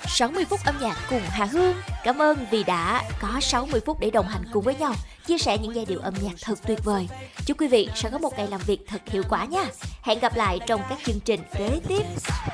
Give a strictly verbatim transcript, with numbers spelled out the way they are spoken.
sáu mươi phút âm nhạc cùng Hà Hương. Cảm ơn vì đã có sáu mươi phút để đồng hành cùng với nhau, chia sẻ những giai điệu âm nhạc thật tuyệt vời. Chúc quý vị sẽ có một ngày làm việc thật hiệu quả nha. Hẹn gặp lại trong các chương trình kế tiếp.